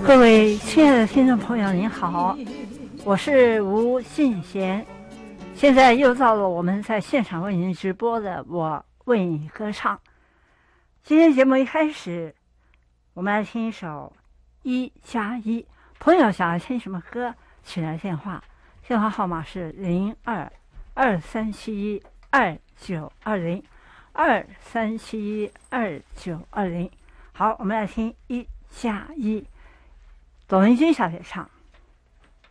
各位亲爱的听众朋友您好，我是吴信贤，现在又到了我们在现场为您直播的我为你歌唱。今天节目一开始我们来听一首1+1，朋友想要听什么歌请来电话号码是02-2371-2920，2371-2920。好，我们来听1+1，董文君小姐唱。